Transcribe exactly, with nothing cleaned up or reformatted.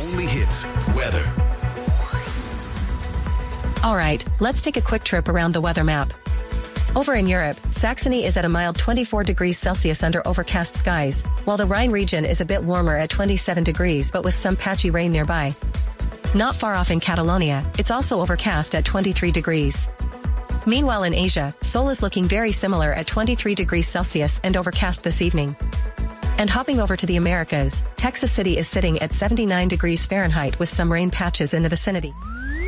only hits weather. All right, let's take a quick trip around the weather map. Over in Europe, Saxony is at a mild twenty-four degrees Celsius under overcast skies, while the Rhine region is a bit warmer at twenty-seven degrees but with some patchy rain nearby. Not far off in Catalonia, it's also overcast at twenty-three degrees. Meanwhile in Asia, Seoul is looking very similar at twenty-three degrees Celsius and overcast this evening. And hopping over to the Americas, Texas City is sitting at seventy-nine degrees Fahrenheit with some rain patches in the vicinity.